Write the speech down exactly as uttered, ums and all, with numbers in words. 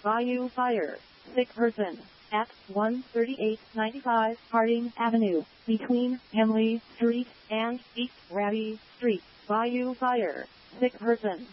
Bayou Fire. Sick person. At one thirty-eight ninety-five Harding Avenue, between Henley Street and East Raby Street. Bayou Fire. Sick person.